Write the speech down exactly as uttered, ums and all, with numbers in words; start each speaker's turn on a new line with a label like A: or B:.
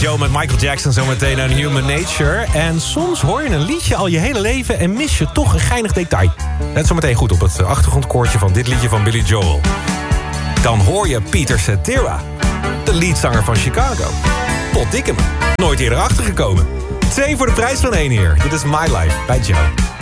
A: Joe met Michael Jackson, zometeen een Human Nature. En soms hoor je een liedje al je hele leven en mis je toch een geinig detail. Net zometeen goed op het achtergrondkoortje van dit liedje van Billy Joel. Dan hoor je Peter Cetera, de leadzanger van Chicago. Potdikke me, nooit eerder achtergekomen. Twee voor de prijs van één hier. Dit is My Life bij Joe.